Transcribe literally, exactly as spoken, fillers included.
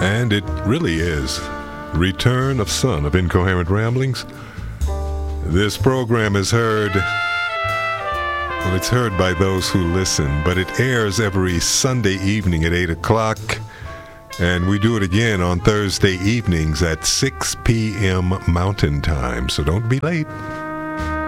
And it really is. Return of Son of Incoherent Ramblings. This program is heard, well, it's heard by those who listen, but it airs every Sunday evening at eight o'clock, and we do it again on Thursday evenings at six p.m. Mountain Time, so don't be late.